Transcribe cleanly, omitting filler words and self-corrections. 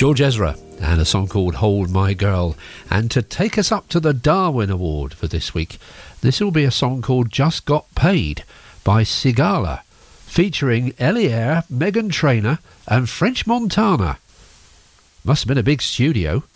George Ezra and a song called Hold My Girl. And to take us up to the Darwin Award for this week, this will be a song called Just Got Paid by Sigala, featuring Eliere, Meghan Trainor and French Montana. Must have been a big studio.